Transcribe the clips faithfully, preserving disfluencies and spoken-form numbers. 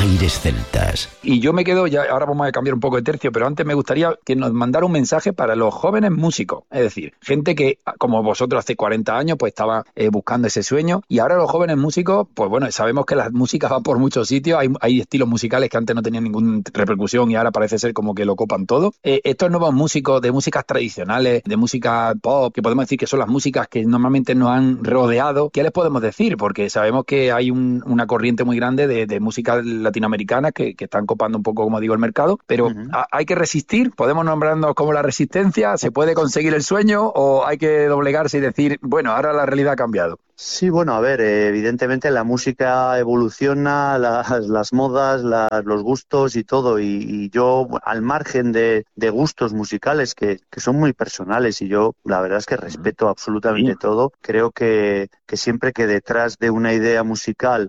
aires celtas. Y yo me quedo, ya ahora vamos a cambiar un poco de tercio, pero antes me gustaría que nos mandara un mensaje para los jóvenes músicos. Es decir, gente que, como vosotros hace cuarenta años, pues estaba eh, buscando ese sueño. Y ahora los jóvenes músicos, pues bueno, sabemos que las músicas van por muchos sitios. Hay, hay estilos musicales que antes no tenían ninguna repercusión y ahora parece ser como que lo copan todo. Eh, estos nuevos músicos de músicas tradicionales, de música pop, que podemos decir que son las músicas que normalmente nos han rodeado, ¿qué les podemos decir? Porque sabemos que hay un, una corriente muy grande de, de música latinoamericana que, que están copando un poco, como digo, el mercado, pero uh-huh. a, hay que resistir, podemos nombrarnos como la resistencia, ¿se puede conseguir el sueño o hay que doblegarse y decir, bueno, ahora la realidad ha cambiado? Sí, bueno, a ver, eh, evidentemente la música evoluciona, las, las modas, la, los gustos y todo, y, y yo, al margen de, de gustos musicales que, que son muy personales, y yo la verdad es que respeto absolutamente sí. todo, creo que, que siempre que detrás de una idea musical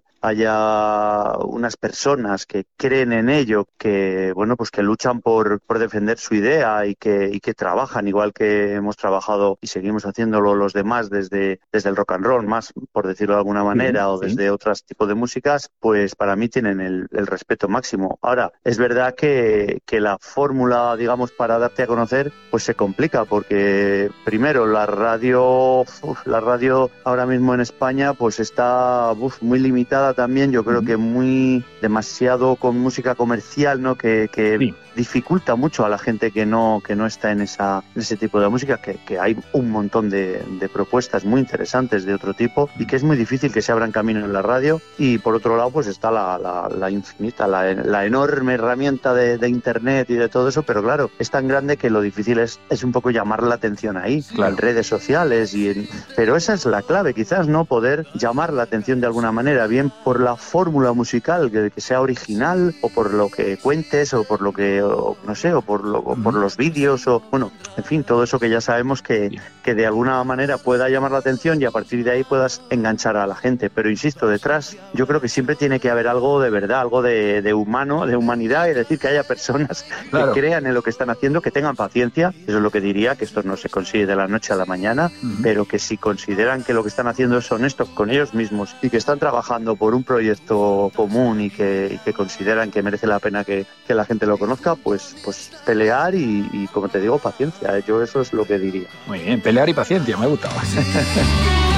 haya unas personas que creen en ello, que bueno, pues que luchan por, por defender su idea y que, y que trabajan igual que hemos trabajado y seguimos haciéndolo los demás desde, desde el rock and roll, más por decirlo de alguna manera, sí, o desde sí. otros tipos de músicas, pues para mí tienen el, el respeto máximo. Ahora, es verdad que, que la fórmula, digamos, para darte a conocer, pues se complica, porque primero la radio, uf, la radio ahora mismo en España, pues está uf, muy limitada también, yo creo uh-huh. que muy demasiado con música comercial, ¿no? Que, que sí. dificulta mucho a la gente que no que no está en esa en ese tipo de música, que, que hay un montón de, de propuestas muy interesantes de otro tipo y que es muy difícil que se abran camino en la radio. Y por otro lado, pues está la, la, la infinita, la, la enorme herramienta de, de internet y de todo eso, pero claro, es tan grande que lo difícil es, es un poco llamar la atención ahí, claro. en redes sociales y en, pero esa es la clave, quizás, ¿no? Poder llamar la atención de alguna manera, bien por la fórmula musical, que, que sea original, o por lo que cuentes, o por lo que, o, no sé, o por, lo, o por los vídeos, o bueno, en fin, todo eso que ya sabemos que, que de alguna manera pueda llamar la atención y a partir de ahí puedas enganchar a la gente. Pero insisto, detrás yo creo que siempre tiene que haber algo de verdad, algo de, de humano, de humanidad, es decir, que haya personas claro. que crean en lo que están haciendo, que tengan paciencia. Eso es lo que diría, que esto no se consigue de la noche a la mañana, uh-huh. pero que si consideran que lo que están haciendo es honesto con ellos mismos y que están trabajando por un proyecto común y que, y que consideran que merece la pena que, que la gente lo conozca, pues, pues pelear y, y, como te digo, paciencia. Yo eso es lo que diría. Muy bien, pelear y paciencia, me ha gustado.